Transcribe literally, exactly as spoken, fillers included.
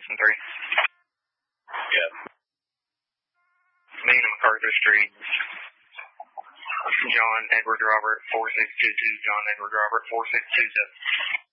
and three. Yeah. Main and MacArthur Street. John Edward Robert, four six two two, John Edward Robert, four six two seven.